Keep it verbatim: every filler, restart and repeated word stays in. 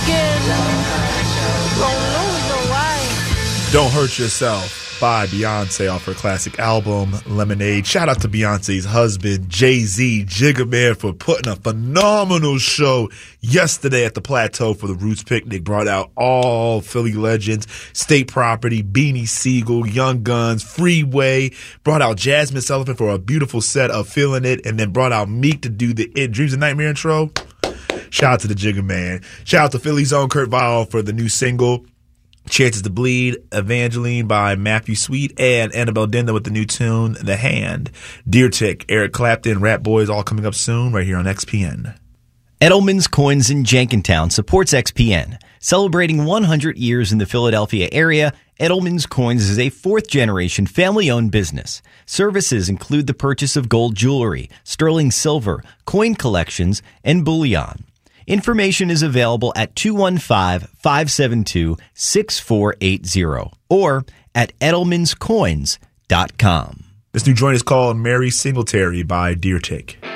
again. Don't know, know why. Don't Hurt Yourself by Beyonce off her classic album, Lemonade. Shout out to Beyonce's husband, Jay-Z, Jigga Man, for putting a phenomenal show yesterday at the Plateau for the Roots Picnic. Brought out all Philly legends, State Property, Beanie Siegel, Young Guns, Freeway. Brought out Jasmine Sullivan for a beautiful set of Feeling It, and then brought out Meek to do the It Dreams and Nightmare intro. Shout out to the Jigga Man. Shout out to Philly's own Kurt Vile for the new single, Chances to Bleed, Evangeline by Matthew Sweet, and Annabelle Denda with the new tune, The Hand. Deer Tick, Eric Clapton, Rap Boys, all coming up soon right here on X P N. Edelman's Coins in Jenkintown supports X P N. Celebrating one hundred years in the Philadelphia area, Edelman's Coins is a fourth-generation family-owned business. Services include the purchase of gold jewelry, sterling silver, coin collections, and bullion. Information is available at two one five, five seven two, six four eight zero or at edelmans coins dot com. This new joint is called Mary Singletary by Deer Tick.